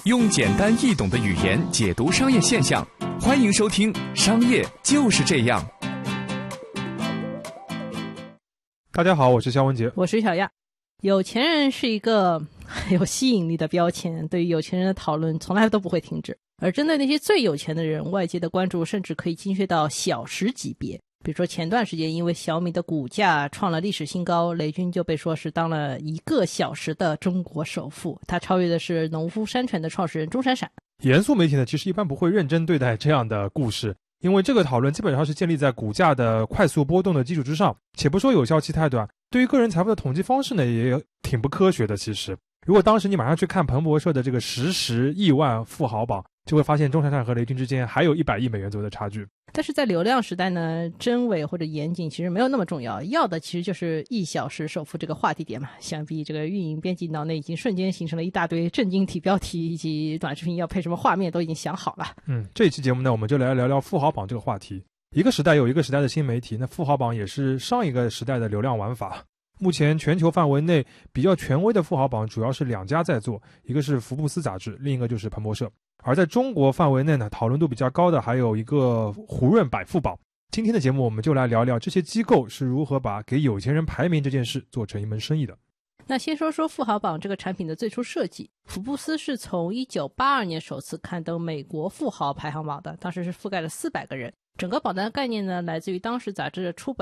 用简单易懂的语言解读商业现象，欢迎收听《商业就是这样》。 大家好，我是肖文杰， 我是小亚。有钱人是一个很有吸引力的标签，对于有钱人的讨论从来都不会停止。而针对那些最有钱的人，外界的关注甚至可以精确到小时级别。比如说前段时间因为小米的股价创了历史新高，雷军就被说是当了1个小时的中国首富，他超越的是农夫山泉的创始人钟闪闪。 严肃媒体呢其实一般不会认真对待这样的故事，因为这个讨论基本上是建立在股价的快速波动的基础之上，且不说有效期太短，对于个人财富的统计方式呢也挺不科学的。其实如果当时你马上去看彭博社的这个实亿万富豪榜，就会发现钟闪闪和雷军之间还有100亿美元左右的差距。 但是在流量时代呢，真伪或者严谨其实没有那么重要，要的其实就是1小时首富这个话题点嘛。想必这个运营编辑脑内已经瞬间形成了一大堆震惊体标题，以及短视频要配什么画面都已经想好了。 这一期节目呢，我们就来聊聊富豪榜这个话题。一个时代有一个时代的新媒体，那富豪榜也是上一个时代的流量玩法。目前全球范围内比较权威的富豪榜主要是2家在做，一个是福布斯杂志，另一个就是彭博社。而在中国范围内呢，讨论度比较高的还有一个胡润百富榜。今天的节目我们就来聊聊这些机构是如何把给有钱人排名这件事做成一门生意的。 那先说说富豪榜这个产品的最初设计。福布斯是从1982年首次刊登美国富豪排行榜的，当时是覆盖了400个人。整个榜单概念呢，来自于当时杂志的出版